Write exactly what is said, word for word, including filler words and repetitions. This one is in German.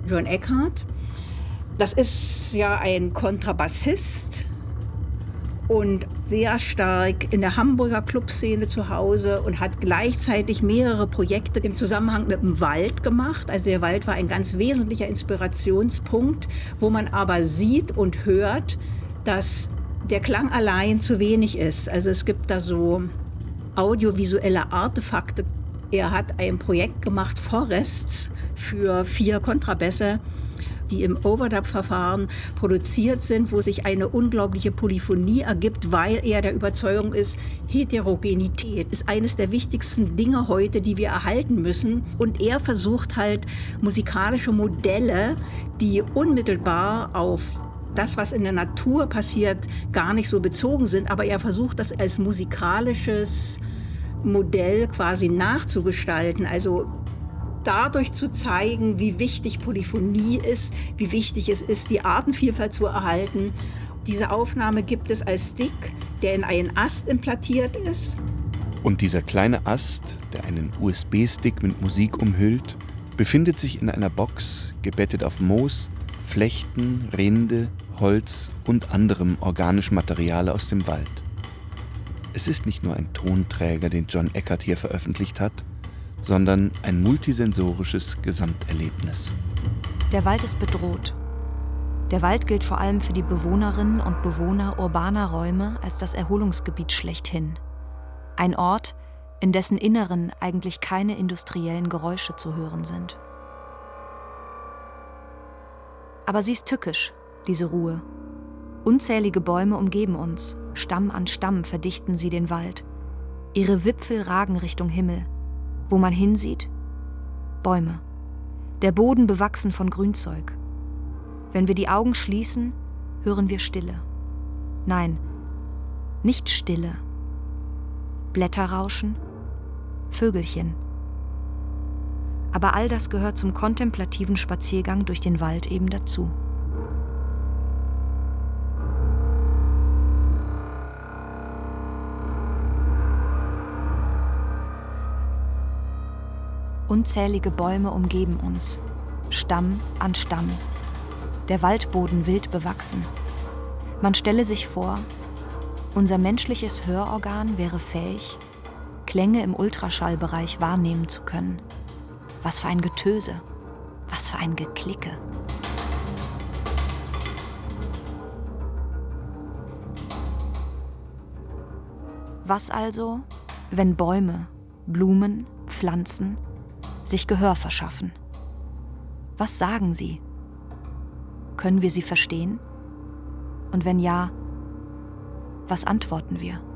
John Eckhardt. Das ist ja ein Kontrabassist und sehr stark in der Hamburger Clubszene zu Hause und hat gleichzeitig mehrere Projekte im Zusammenhang mit dem Wald gemacht. Also der Wald war ein ganz wesentlicher Inspirationspunkt, wo man aber sieht und hört, dass der Klang allein zu wenig ist. Also es gibt da so audiovisuelle Artefakte. Er hat ein Projekt gemacht, Forests, für vier Kontrabässe, die im Overdub-Verfahren produziert sind, wo sich eine unglaubliche Polyphonie ergibt, weil er der Überzeugung ist, Heterogenität ist eines der wichtigsten Dinge heute, die wir erhalten müssen. Und er versucht halt musikalische Modelle, die unmittelbar auf das, was in der Natur passiert, gar nicht so bezogen sind, aber er versucht das als musikalisches Modell quasi nachzugestalten, also dadurch zu zeigen, wie wichtig Polyphonie ist, wie wichtig es ist, die Artenvielfalt zu erhalten. Diese Aufnahme gibt es als Stick, der in einen Ast implantiert ist. Und dieser kleine Ast, der einen U S B-Stick mit Musik umhüllt, befindet sich in einer Box, gebettet auf Moos, Flechten, Rinde, Holz und anderem organischem Material aus dem Wald. Es ist nicht nur ein Tonträger, den John Eckhardt hier veröffentlicht hat, sondern ein multisensorisches Gesamterlebnis. Der Wald ist bedroht. Der Wald gilt vor allem für die Bewohnerinnen und Bewohner urbaner Räume als das Erholungsgebiet schlechthin. Ein Ort, in dessen Inneren eigentlich keine industriellen Geräusche zu hören sind. Aber sie ist tückisch, diese Ruhe. Unzählige Bäume umgeben uns, Stamm an Stamm verdichten sie den Wald. Ihre Wipfel ragen Richtung Himmel. Wo man hinsieht, Bäume. Der Boden bewachsen von Grünzeug. Wenn wir die Augen schließen, hören wir Stille. Nein, nicht Stille. Blätterrauschen, Vögelchen. Aber all das gehört zum kontemplativen Spaziergang durch den Wald eben dazu. Unzählige Bäume umgeben uns, Stamm an Stamm. Der Waldboden wild bewachsen. Man stelle sich vor, unser menschliches Hörorgan wäre fähig, Klänge im Ultraschallbereich wahrnehmen zu können. Was für ein Getöse, was für ein Geklicke. Was also, wenn Bäume, Blumen, Pflanzen sich Gehör verschaffen? Was sagen sie? Können wir sie verstehen? Und wenn ja, was antworten wir?